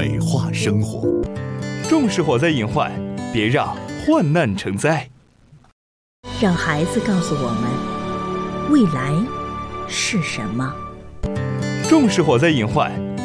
美化生活。 重视火灾隐患，别让患难成灾。 让孩子告诉我们，未来是什么。 重视火灾隐患，